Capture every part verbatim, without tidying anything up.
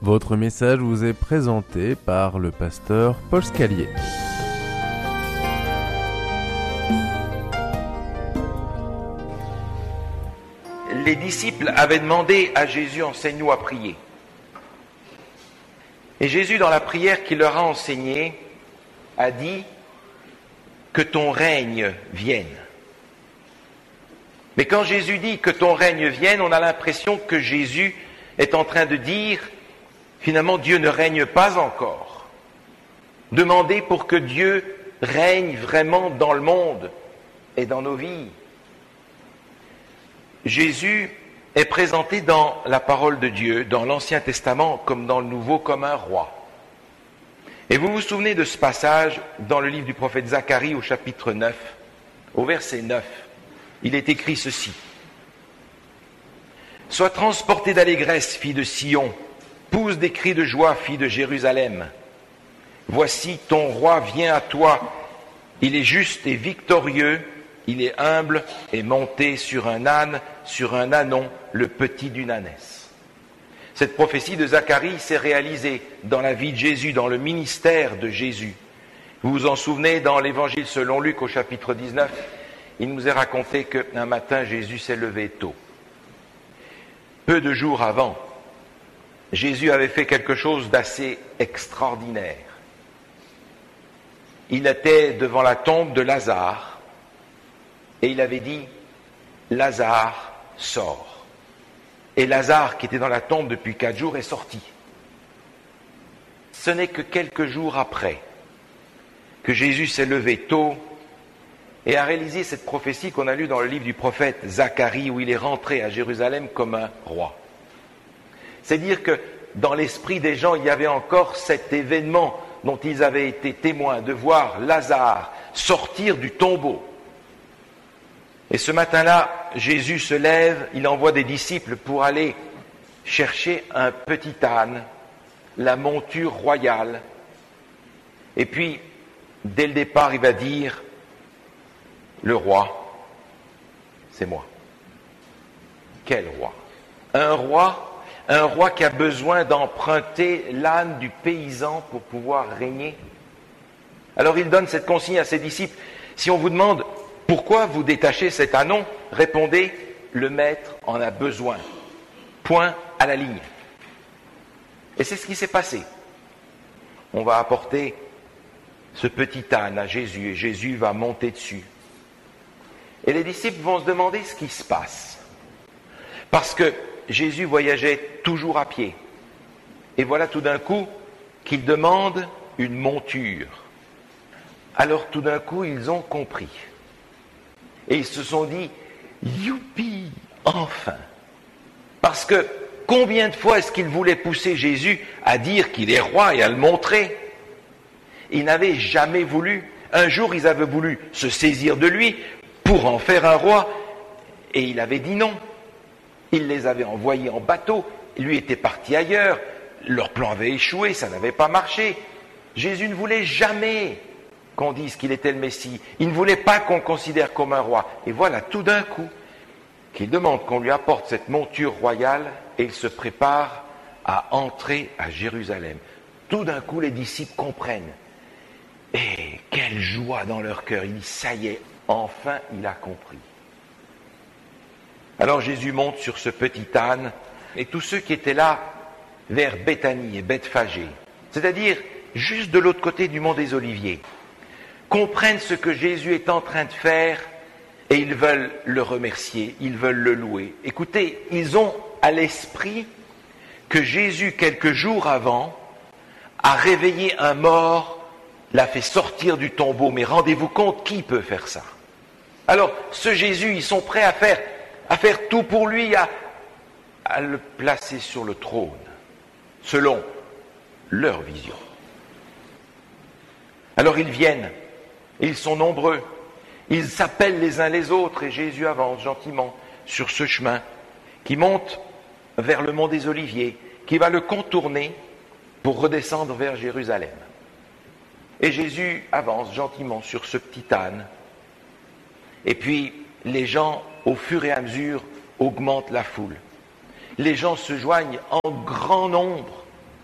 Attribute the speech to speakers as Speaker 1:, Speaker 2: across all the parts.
Speaker 1: Votre message vous est présenté par le pasteur Paul Scalier.
Speaker 2: Les disciples avaient demandé à Jésus « Enseigne-nous à prier ». Et Jésus, dans la prière qu'il leur a enseignée, a dit « Que ton règne vienne ». Mais quand Jésus dit « Que ton règne vienne », on a l'impression que Jésus est en train de dire « Finalement, Dieu ne règne pas encore ». Demandez pour que Dieu règne vraiment dans le monde et dans nos vies. Jésus est présenté dans la parole de Dieu, dans l'Ancien Testament comme dans le Nouveau, comme un roi. Et vous vous souvenez de ce passage dans le livre du prophète Zacharie au chapitre neuf, au verset neuf. Il est écrit ceci. « Sois transportée d'allégresse, fille de Sion, pousse des cris de joie, fille de Jérusalem. Voici ton roi vient à toi, il est juste et victorieux, il est humble et monté sur un âne, sur un ânon, le petit d'une ânesse. » Cette prophétie de Zacharie s'est réalisée dans la vie de Jésus, dans le ministère de Jésus. Vous vous en souvenez, dans l'évangile selon Luc au chapitre dix-neuf, il nous est raconté qu'un matin Jésus s'est levé tôt. Peu de jours avant, Jésus avait fait quelque chose d'assez extraordinaire. Il était devant la tombe de Lazare et il avait dit « Lazare, sort ». Et Lazare, qui était dans la tombe depuis quatre jours, est sorti. Ce n'est que quelques jours après que Jésus s'est levé tôt et a réalisé cette prophétie qu'on a lue dans le livre du prophète Zacharie, où il est rentré à Jérusalem comme un roi. C'est-à-dire que dans l'esprit des gens, il y avait encore cet événement dont ils avaient été témoins, de voir Lazare sortir du tombeau. Et ce matin-là, Jésus se lève, il envoie des disciples pour aller chercher un petit âne, la monture royale. Et puis, dès le départ, il va dire, le roi, c'est moi. Quel roi? Un roi, un roi qui a besoin d'emprunter l'âne du paysan pour pouvoir régner. Alors il donne cette consigne à ses disciples. Si on vous demande, pourquoi vous détachez cet ânon? Répondez, le maître en a besoin. Point à la ligne. Et c'est ce qui s'est passé. On va apporter ce petit âne à Jésus et Jésus va monter dessus. Et les disciples vont se demander ce qui se passe. Parce que Jésus voyageait toujours à pied. Et voilà tout d'un coup qu'il demande une monture. Alors tout d'un coup, ils ont compris. Et ils se sont dit, youpi, enfin. Parce que combien de fois est-ce qu'ils voulaient pousser Jésus à dire qu'il est roi et à le montrer? Ils n'avaient jamais voulu. Un jour, ils avaient voulu se saisir de lui pour en faire un roi. Et il avait dit non. Il les avait envoyés en bateau. Lui était parti ailleurs. Leur plan avait échoué, ça n'avait pas marché. Jésus ne voulait jamais qu'on dise qu'il était le Messie. Il ne voulait pas qu'on le considère comme un roi. Et voilà, tout d'un coup, qu'il demande qu'on lui apporte cette monture royale et il se prépare à entrer à Jérusalem. Tout d'un coup, les disciples comprennent. Et quelle joie dans leur cœur. Ils disent, ça y est, enfin il a compris. Alors Jésus monte sur ce petit âne et tous ceux qui étaient là vers Béthanie et Bethphagée, c'est-à-dire juste de l'autre côté du mont des Oliviers, comprennent ce que Jésus est en train de faire et ils veulent le remercier, ils veulent le louer. Écoutez, ils ont à l'esprit que Jésus, quelques jours avant, a réveillé un mort, l'a fait sortir du tombeau. Mais rendez-vous compte, qui peut faire ça? Alors, ce Jésus, ils sont prêts à faire, à faire tout pour lui, à, à le placer sur le trône, selon leur vision. Alors ils viennent, ils sont nombreux, ils s'appellent les uns les autres, et Jésus avance gentiment sur ce chemin qui monte vers le mont des Oliviers, qui va le contourner pour redescendre vers Jérusalem. Et Jésus avance gentiment sur ce petit âne. Et puis, les gens, au fur et à mesure, augmentent la foule. Les gens se joignent en grand nombre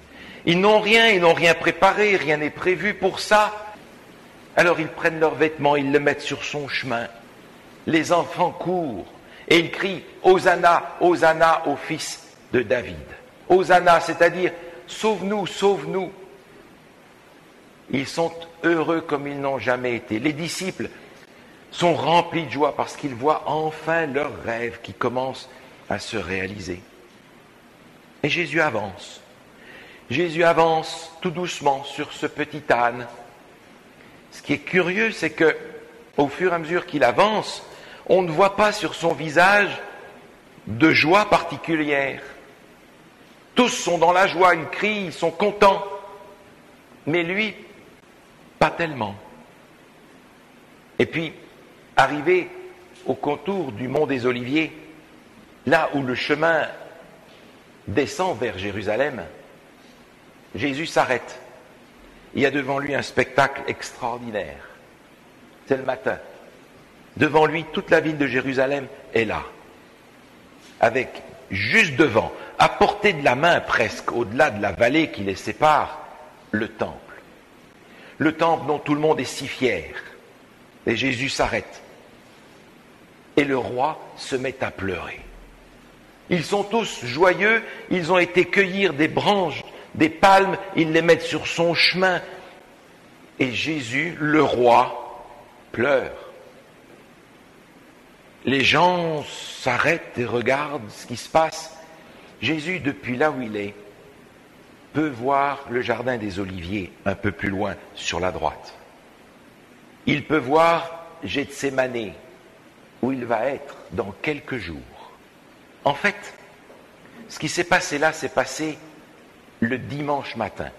Speaker 2: Ils n'ont rien, ils n'ont rien préparé, rien n'est prévu pour ça. Alors ils prennent leurs vêtements, ils le mettent sur son chemin. Les enfants courent et ils crient « Hosanna, Hosanna au fils de David ». Hosanna, c'est-à-dire « Sauve-nous, sauve-nous ». Ils sont heureux comme ils n'ont jamais été. Les disciples sont remplis de joie parce qu'ils voient enfin leur rêve qui commence à se réaliser. Et Jésus avance. Jésus avance tout doucement sur ce petit âne. Ce qui est curieux, c'est que, au fur et à mesure qu'il avance, on ne voit pas sur son visage de joie particulière. Tous sont dans la joie, ils crient, ils sont contents. Mais lui, pas tellement. Et puis, arrivé au contour du mont des Oliviers, là où le chemin descend vers Jérusalem, Jésus s'arrête. Il y a devant lui un spectacle extraordinaire. C'est le matin. Devant lui, toute la ville de Jérusalem est là. Avec, juste devant, à portée de la main presque, au-delà de la vallée qui les sépare, le temple. Le temple dont tout le monde est si fier. Et Jésus s'arrête. Et le roi se met à pleurer. Ils sont tous joyeux, ils ont été cueillir des branches, des palmes, ils les mettent sur son chemin. Et Jésus, le roi, pleure. Les gens s'arrêtent et regardent ce qui se passe. Jésus, depuis là où il est, peut voir le jardin des Oliviers un peu plus loin, sur la droite. Il peut voir Gethsémanée, où il va être dans quelques jours. En fait, ce qui s'est passé là, s'est passé le dimanche matin.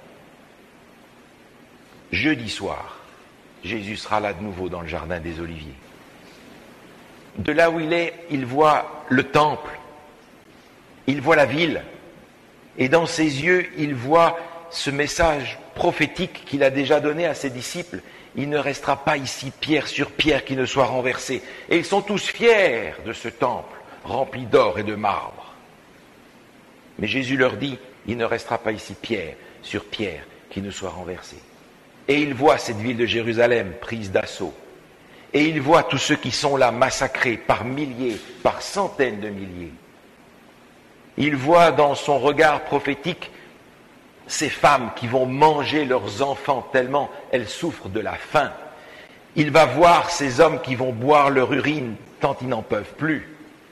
Speaker 2: Jeudi soir, Jésus sera là de nouveau dans le jardin des Oliviers. De là où il est, il voit le temple, il voit la ville, et dans ses yeux, il voit ce message prophétique qu'il a déjà donné à ses disciples. Il ne restera pas ici pierre sur pierre qui ne soit renversée. Et ils sont tous fiers de ce temple rempli d'or et de marbre. Mais Jésus leur dit, il ne restera pas ici pierre sur pierre qui ne soit renversée. Et il voit cette ville de Jérusalem prise d'assaut. Et il voit tous ceux qui sont là massacrés par milliers, par centaines de milliers. Il voit dans son regard prophétique ces femmes qui vont manger leurs enfants tellement elles souffrent de la faim. Il va voir ces hommes qui vont boire leur urine tant ils n'en peuvent plus.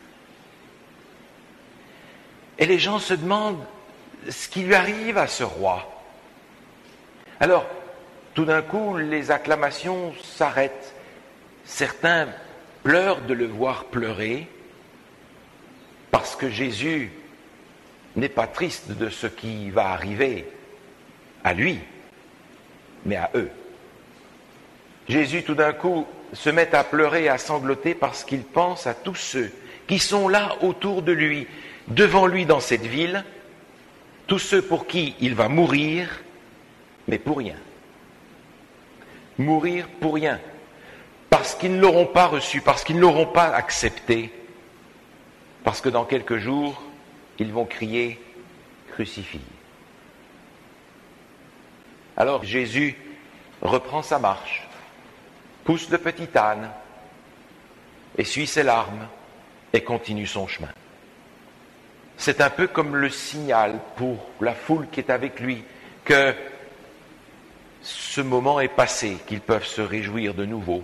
Speaker 2: Et les gens se demandent ce qui lui arrive à ce roi. Alors, tout d'un coup, les acclamations s'arrêtent. Certains pleurent de le voir pleurer parce que Jésus n'est pas triste de ce qui va arriver à lui, mais à eux. Jésus, tout d'un coup, se met à pleurer et à sangloter parce qu'il pense à tous ceux qui sont là autour de lui, devant lui dans cette ville, tous ceux pour qui il va mourir, mais pour rien. Mourir pour rien, parce qu'ils ne l'auront pas reçu, parce qu'ils ne l'auront pas accepté, parce que dans quelques jours, ils vont crier « Crucifie ». Alors Jésus reprend sa marche, pousse le petit âne, essuie ses larmes et continue son chemin. C'est un peu comme le signal pour la foule qui est avec lui que ce moment est passé, qu'ils peuvent se réjouir de nouveau.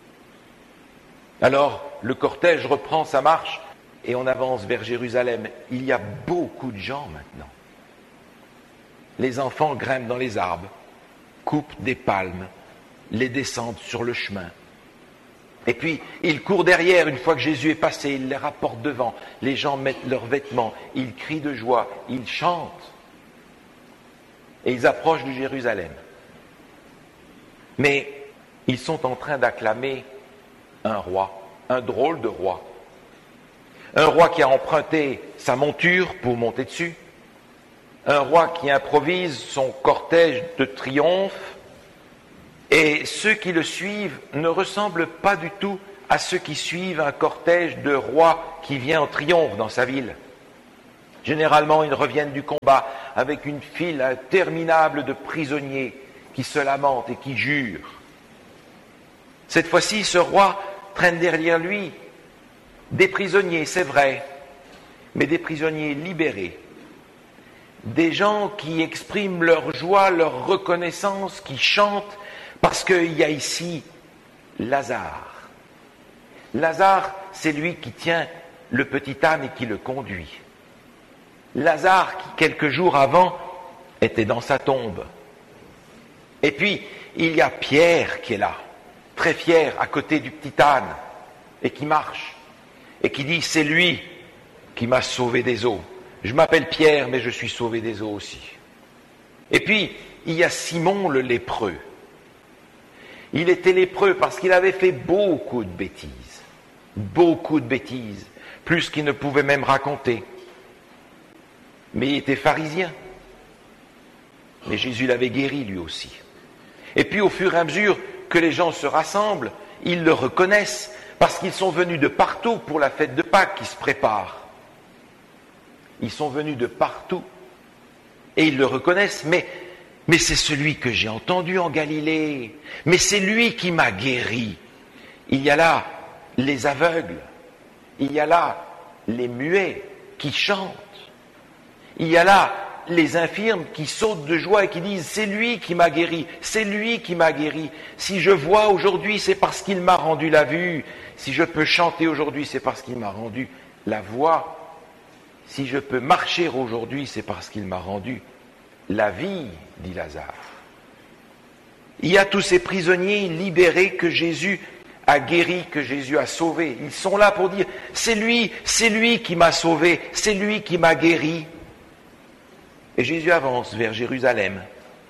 Speaker 2: Alors le cortège reprend sa marche et on avance vers Jérusalem. Il y a beaucoup de gens maintenant. Les enfants grimpent dans les arbres, coupent des palmes, les descendent sur le chemin. Et puis, ils courent derrière, une fois que Jésus est passé, ils les rapportent devant. Les gens mettent leurs vêtements, ils crient de joie, ils chantent. Et ils approchent de Jérusalem. Mais ils sont en train d'acclamer un roi, un drôle de roi. Un roi qui a emprunté sa monture pour monter dessus. Un roi qui improvise son cortège de triomphe. Et ceux qui le suivent ne ressemblent pas du tout à ceux qui suivent un cortège de rois qui vient en triomphe dans sa ville. Généralement, ils reviennent du combat avec une file interminable de prisonniers qui se lamentent et qui jurent. Cette fois-ci, ce roi traîne derrière lui des prisonniers, c'est vrai, mais des prisonniers libérés. Des gens qui expriment leur joie, leur reconnaissance, qui chantent, parce qu'il y a ici Lazare. Lazare, c'est lui qui tient le petit âne et qui le conduit. Lazare, qui quelques jours avant était dans sa tombe. Et puis, il y a Pierre qui est là, très fier, à côté du petit âne, et qui marche, et qui dit, c'est lui qui m'a sauvé des eaux. Je m'appelle Pierre, mais je suis sauvé des eaux aussi. Et puis, il y a Simon le lépreux. Il était lépreux parce qu'il avait fait beaucoup de bêtises. Beaucoup de bêtises. Plus qu'il ne pouvait même raconter. Mais il était pharisien. Mais Jésus l'avait guéri lui aussi. Et puis, au fur et à mesure que les gens se rassemblent, ils le reconnaissent parce qu'ils sont venus de partout pour la fête de Pâques qui se prépare. Ils sont venus de partout et ils le reconnaissent, mais, mais c'est celui que j'ai entendu en Galilée, mais c'est lui qui m'a guéri. Il y a là les aveugles, il y a là les muets qui chantent, il y a là les infirmes qui sautent de joie et qui disent « c'est lui qui m'a guéri, c'est lui qui m'a guéri. Si je vois aujourd'hui, c'est parce qu'il m'a rendu la vue. Si je peux chanter aujourd'hui, c'est parce qu'il m'a rendu la voix. Si je peux marcher aujourd'hui, c'est parce qu'il m'a rendu la vie, dit Lazare. » Il y a tous ces prisonniers libérés que Jésus a guéris, que Jésus a sauvés. Ils sont là pour dire, c'est lui, c'est lui qui m'a sauvé, c'est lui qui m'a guéri. Et Jésus avance vers Jérusalem.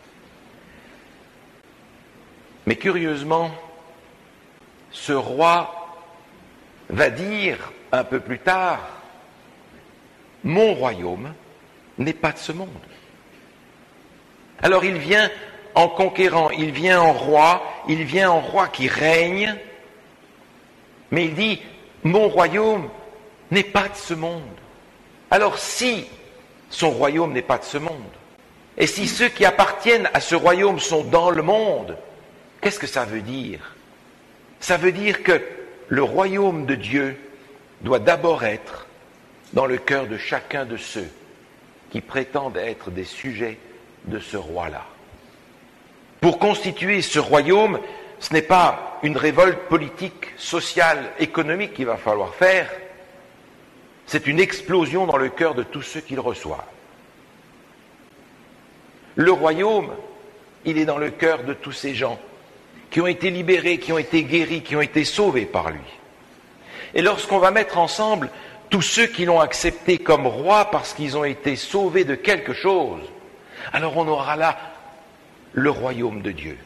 Speaker 2: Mais curieusement, ce roi va dire un peu plus tard, mon royaume n'est pas de ce monde. Alors il vient en conquérant, il vient en roi, il vient en roi qui règne, mais il dit, mon royaume n'est pas de ce monde. Alors si son royaume n'est pas de ce monde, et si ceux qui appartiennent à ce royaume sont dans le monde, qu'est-ce que ça veut dire? Ça veut dire que le royaume de Dieu doit d'abord être dans le cœur de chacun de ceux qui prétendent être des sujets de ce roi-là. Pour constituer ce royaume, ce n'est pas une révolte politique, sociale, économique qu'il va falloir faire, c'est une explosion dans le cœur de tous ceux qui le reçoivent. Le royaume, il est dans le cœur de tous ces gens qui ont été libérés, qui ont été guéris, qui ont été sauvés par lui. Et lorsqu'on va mettre ensemble tous ceux qui l'ont accepté comme roi parce qu'ils ont été sauvés de quelque chose, alors on aura là le royaume de Dieu.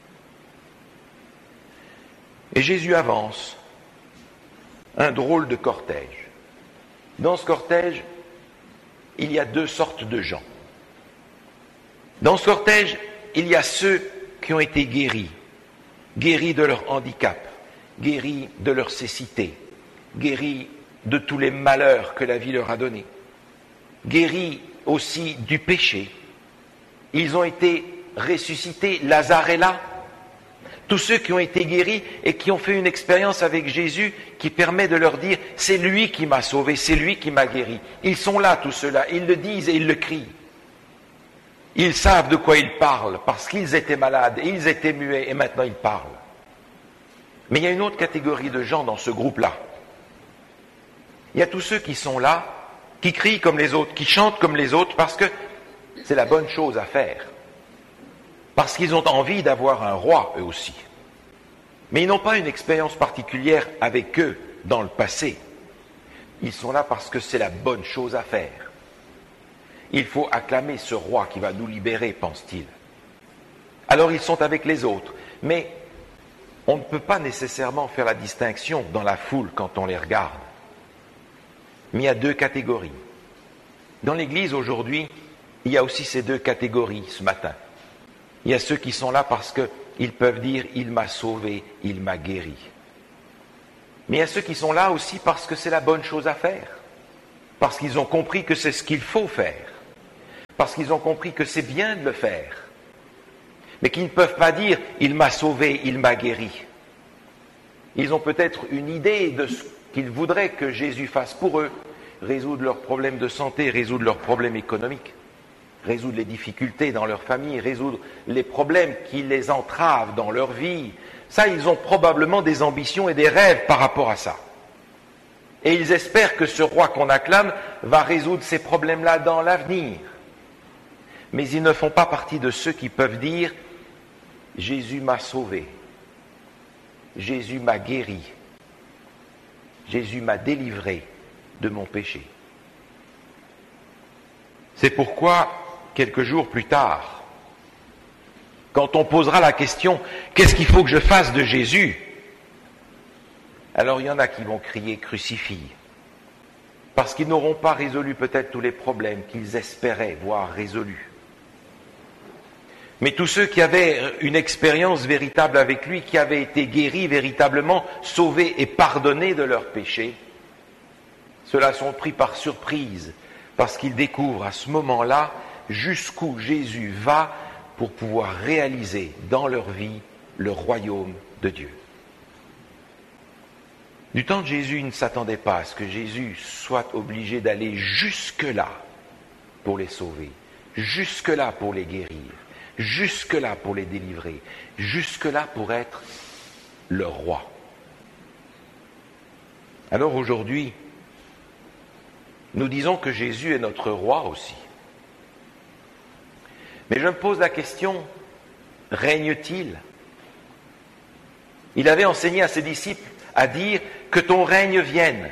Speaker 2: Et Jésus avance, un drôle de cortège. Dans ce cortège, il y a deux sortes de gens. Dans ce cortège, il y a ceux qui ont été guéris, guéris de leur handicap, guéris de leur cécité, guéris de tous les malheurs que la vie leur a donnés, guéris aussi du péché. Ils ont été ressuscités, Lazare est là. Tous ceux qui ont été guéris et qui ont fait une expérience avec Jésus qui permet de leur dire « c'est lui qui m'a sauvé, c'est lui qui m'a guéri ». Ils sont là, tous ceux-là, ils le disent et ils le crient. Ils savent de quoi ils parlent parce qu'ils étaient malades, et ils étaient muets et maintenant ils parlent. Mais il y a une autre catégorie de gens dans ce groupe-là. Il y a tous ceux qui sont là, qui crient comme les autres, qui chantent comme les autres parce que c'est la bonne chose à faire. Parce qu'ils ont envie d'avoir un roi, eux aussi. Mais ils n'ont pas une expérience particulière avec eux dans le passé. Ils sont là parce que c'est la bonne chose à faire. Il faut acclamer ce roi qui va nous libérer, pense-t-il. Alors ils sont avec les autres. Mais on ne peut pas nécessairement faire la distinction dans la foule quand on les regarde. Mais il y a deux catégories. Dans l'Église aujourd'hui, il y a aussi ces deux catégories ce matin. Il y a ceux qui sont là parce qu'ils peuvent dire « il m'a sauvé, il m'a guéri ». Mais il y a ceux qui sont là aussi parce que c'est la bonne chose à faire. parce qu'ils ont compris que c'est ce qu'il faut faire, parce qu'ils ont compris que c'est bien de le faire, mais qu'ils ne peuvent pas dire « il m'a sauvé, il m'a guéri ». Ils ont peut-être une idée de ce qu'ils voudraient que Jésus fasse pour eux, résoudre leurs problèmes de santé, résoudre leurs problèmes économiques, résoudre les difficultés dans leur famille, résoudre les problèmes qui les entravent dans leur vie. Ça, ils ont probablement des ambitions et des rêves par rapport à ça. Et ils espèrent que ce roi qu'on acclame va résoudre ces problèmes-là dans l'avenir. Mais ils ne font pas partie de ceux qui peuvent dire « Jésus m'a sauvé, Jésus m'a guéri, Jésus m'a délivré de mon péché ». C'est pourquoi, quelques jours plus tard, quand on posera la question « Qu'est-ce qu'il faut que je fasse de Jésus ?», alors il y en a qui vont crier « Crucifie », parce qu'ils n'auront pas résolu peut-être tous les problèmes qu'ils espéraient voir résolus. Mais tous ceux qui avaient une expérience véritable avec lui, qui avaient été guéris véritablement, sauvés et pardonnés de leurs péchés, ceux-là sont pris par surprise, parce qu'ils découvrent à ce moment-là jusqu'où Jésus va pour pouvoir réaliser dans leur vie le royaume de Dieu. Du temps de Jésus, ils ne s'attendaient pas à ce que Jésus soit obligé d'aller jusque-là pour les sauver, jusque-là pour les guérir, jusque-là pour les délivrer, jusque-là pour être leur roi. Alors aujourd'hui, nous disons que Jésus est notre roi aussi. Mais je me pose la question, règne-t-il ? Il avait enseigné à ses disciples à dire que ton règne vienne.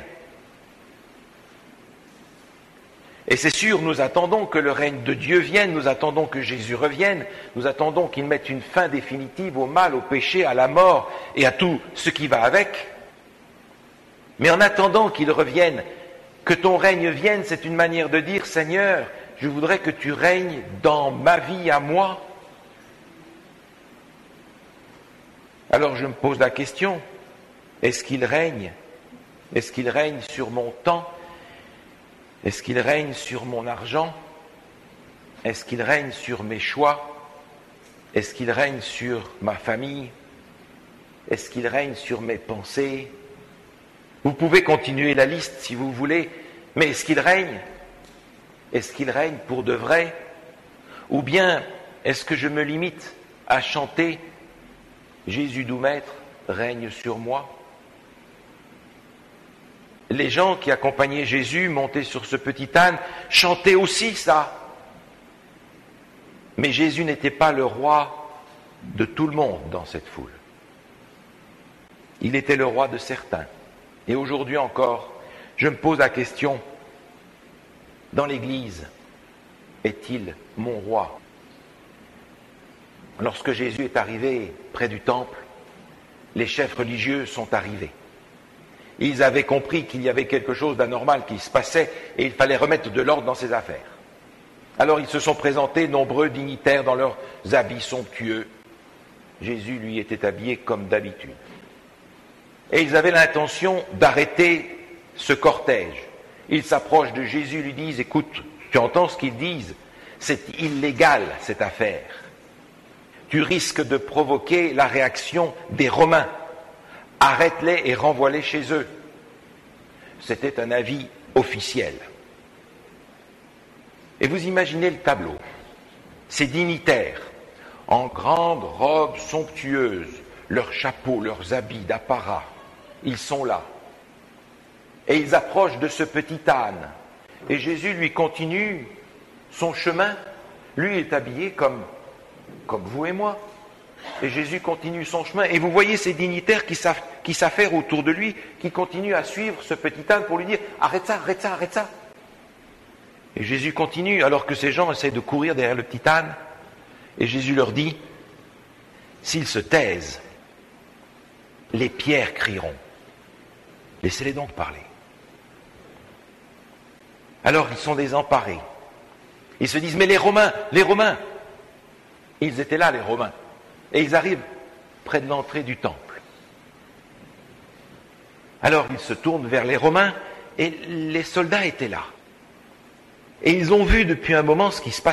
Speaker 2: Et c'est sûr, nous attendons que le règne de Dieu vienne, nous attendons que Jésus revienne, nous attendons qu'il mette une fin définitive au mal, au péché, à la mort et à tout ce qui va avec. Mais en attendant qu'il revienne, que ton règne vienne, c'est une manière de dire, Seigneur, je voudrais que tu règnes dans ma vie à moi. Alors je me pose la question, est-ce qu'il règne ? Est-ce qu'il règne sur mon temps ? Est-ce qu'il règne sur mon argent ? Est-ce qu'il règne sur mes choix ? Est-ce qu'il règne sur ma famille ? Est-ce qu'il règne sur mes pensées ? Vous pouvez continuer la liste si vous voulez, mais est-ce qu'il règne ? Est-ce qu'il règne pour de vrai ? Ou bien est-ce que je me limite à chanter « Jésus doux maître règne sur moi » ? Les gens qui accompagnaient Jésus, montés sur ce petit âne, chantaient aussi ça. Mais Jésus n'était pas le roi de tout le monde dans cette foule. Il était le roi de certains. Et aujourd'hui encore, je me pose la question, dans l'Église, est-il mon roi ? Lorsque Jésus est arrivé près du temple, les chefs religieux sont arrivés. Ils avaient compris qu'il y avait quelque chose d'anormal qui se passait et il fallait remettre de l'ordre dans ses affaires. Alors ils se sont présentés, nombreux dignitaires, dans leurs habits somptueux. Jésus, lui, était habillé comme d'habitude. Et ils avaient l'intention d'arrêter ce cortège. Ils s'approchent de Jésus, lui disent, écoute, tu entends ce qu'ils disent ? C'est illégal, cette affaire. Tu risques de provoquer la réaction des Romains. Arrête-les et renvoie-les chez eux. C'était un avis officiel. Et vous imaginez le tableau. Ces dignitaires, en grandes robes somptueuses, leurs chapeaux, leurs habits d'apparat, ils sont là. Et ils approchent de ce petit âne. Et Jésus lui continue son chemin. Lui est habillé comme, comme vous et moi. Et Jésus continue son chemin. Et vous voyez ces dignitaires qui, s'aff- qui s'affairent autour de lui, qui continuent à suivre ce petit âne pour lui dire « Arrête ça, arrête ça, arrête ça !» Et Jésus continue, alors que ces gens essaient de courir derrière le petit âne. Et Jésus leur dit « S'ils se taisent, les pierres crieront. Laissez-les donc parler. » Alors ils sont désemparés. Ils se disent « Mais les Romains, les Romains !» Ils étaient là, les Romains. Et ils arrivent près de l'entrée du temple. Alors ils se tournent vers les Romains et les soldats étaient là. Et ils ont vu depuis un moment ce qui se passe.